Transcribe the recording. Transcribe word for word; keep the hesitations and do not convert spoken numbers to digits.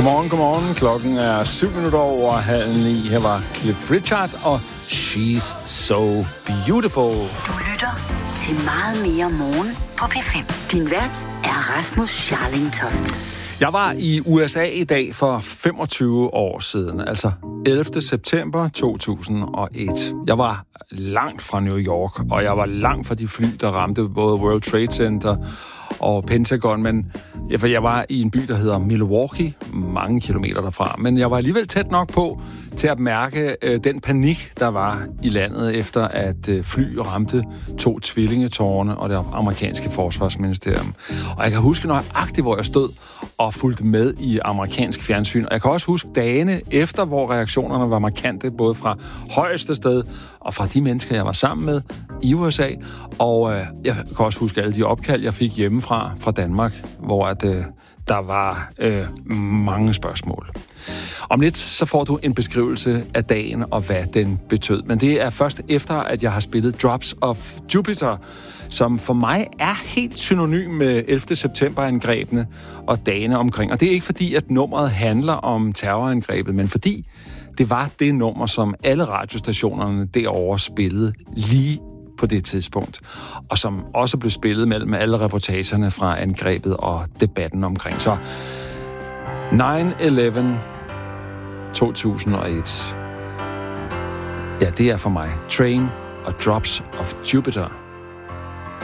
Godmorgen, godmorgen. Klokken er syv minutter over halv ni. Her var Cliff Richard og She's So Beautiful. Du lytter til meget mere morgen på P fem. Din vært er Rasmus Scharling-Toft. Jeg var i U S A i dag for femogtyve år siden, altså ellevte september to tusind og et. Jeg var langt fra New York, og jeg var langt fra de fly, der ramte både World Trade Center og Pentagon, men jeg var i en by, der hedder Milwaukee, mange kilometer derfra. Men jeg var alligevel tæt nok på til at mærke øh, den panik, der var i landet, efter at øh, fly ramte to tvillingetårne og det amerikanske forsvarsministerium. Og jeg kan huske nøjagtigt, hvor jeg stod og fulgte med i amerikansk fjernsyn. Og jeg kan også huske dagene efter, hvor reaktionerne var markante, både fra højeste sted og fra de mennesker, jeg var sammen med i U S A. Og øh, jeg kan også huske alle de opkald, jeg fik hjemmefra fra Danmark, hvor at, øh, der var øh, mange spørgsmål. Om lidt så får du en beskrivelse af dagen og hvad den betød. Men det er først efter, at jeg har spillet Drops of Jupiter, som for mig er helt synonym med ellevte september-angrebene og dagene omkring. Og det er ikke fordi, at nummeret handler om terrorangrebet, men fordi det var det nummer, som alle radiostationerne derovre spillede lige på det tidspunkt, og som også blev spillet mellem alle reportagerne fra angrebet og debatten omkring. Så nine eleven to tusind og et. Ja, det er for mig Train og Drops of Jupiter.